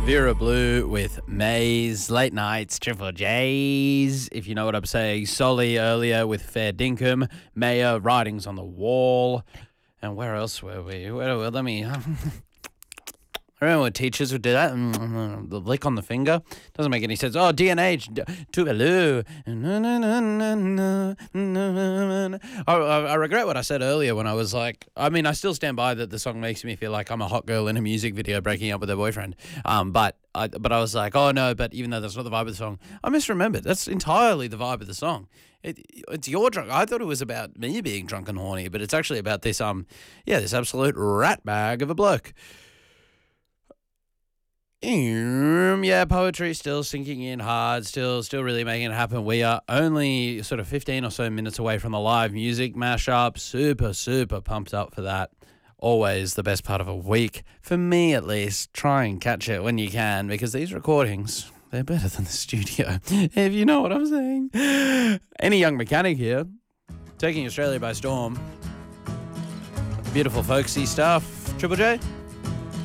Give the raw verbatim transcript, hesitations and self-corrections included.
Vera Blue with Maze, late nights, Triple J's, if you know what I'm saying. Solly earlier with Fair Dinkum, Mayor, Writings on the Wall. And where else were we? Where, where, let me... I remember when teachers would do that, the lick on the finger. Doesn't make any sense. Oh, D and H, Toodaloo. I, I regret what I said earlier when I was like, I mean, I still stand by that the song makes me feel like I'm a hot girl in a music video breaking up with her boyfriend. Um, but I, but I was like, oh no, but even though that's not the vibe of the song, I misremembered. That's entirely the vibe of the song. It, it's your drunk. I thought it was about me being drunk and horny, but it's actually about this, um, yeah, this absolute rat bag of a bloke. Yeah, poetry still sinking in hard, still still really making it happen. We are only sort of fifteen or so minutes away from the live music mashup. Super, super pumped up for that. Always the best part of a week. For me, at least. Try and catch it when you can, because these recordings, they're better than the studio, if you know what I'm saying. Any young mechanic here, taking Australia by storm. Beautiful folksy stuff. Triple J?